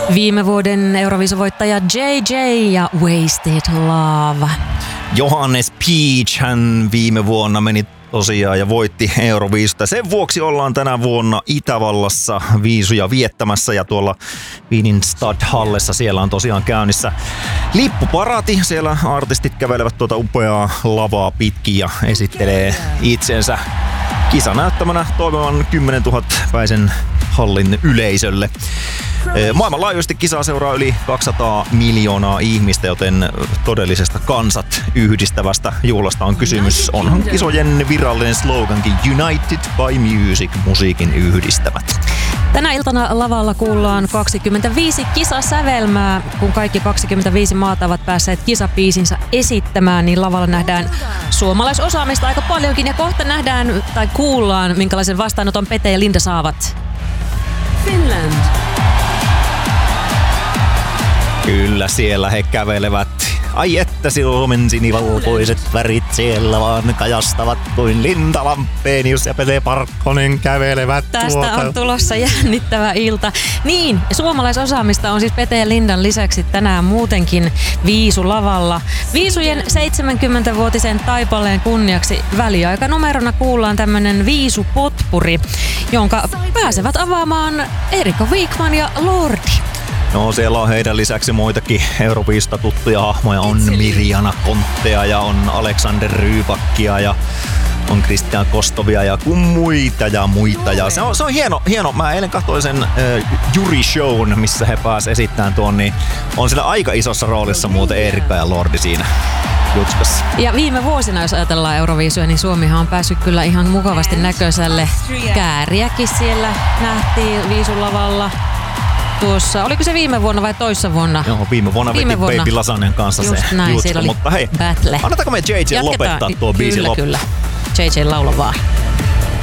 Viime vuoden Euroviisuvoittaja JJ ja Wasted Love. Johannes Peach hän viime vuonna meni tosiaan ja voitti Euroviisusta. Sen vuoksi ollaan tänä vuonna Itävallassa viisuja viettämässä ja tuolla Wienin Stadthallessa siellä on tosiaan käynnissä lippuparati. Siellä artistit kävelevät tuota upeaa lavaa pitkin ja esittelee itsensä kisanäyttämönä toimivan 10 000 päisen hallin yleisölle. Maailmanlaajuisesti kisaa seuraa yli 200 miljoonaa ihmistä, joten todellisesta kansat yhdistävästä juhlasta on kysymys. Onhan kisojen virallinen slogankin United by Music, musiikin yhdistämät. Tänä iltana lavalla kuullaan 25 kisasävelmää. Kun kaikki 25 maata ovat päässeet kisabiisinsä esittämään, niin lavalla nähdään suomalaisosaamista aika paljonkin. Ja kohta nähdään tai kuullaan, minkälaisen vastaanoton Pete ja Linda saavat. Finland. Kyllä siellä he kävelevät. Ai että Suomen sinivalkoiset värit siellä vaan kajastavat kuin Linda Lampenius ja Pete Parkkonen kävelevät. Tästä on tulossa jännittävä ilta. Niin, suomalaisosaamista on siis Pete ja Lindan lisäksi tänään muutenkin viisulavalla. Viisujen 70-vuotisen taipaleen kunniaksi väliaikanumerona kuullaan tämmönen viisupotpuri, jonka pääsevät avaamaan Erika Wikman ja Lordi. No siellä on heidän lisäksi muitakin Euroviisusta tuttuja hahmoja. On Mirjana Konttea ja on Alexander Rybakkia ja on Kristian Kostovia ja muita. Ja se on hieno. Mä eilen katsoin sen Jury Shown, missä he pääsivät esittämään tuon, niin on siellä aika isossa roolissa muuten Erika ja Lordi siinä jutskassa. Ja viime vuosina, jos ajatellaan Euroviisuja, niin Suomihan on päässyt kyllä ihan mukavasti näköiselle. Kääriäkin siellä nähtiin viisulavalla. Tuossa, oliko se viime vuonna vai toissa vuonna? Joo, viime vuonna veti Baby Lasagnen kanssa just se näin, jutska, mutta hei, battle. annetaanko me JJ lopettaa tuo biisi loppuun? Kyllä. JJ laula vaan.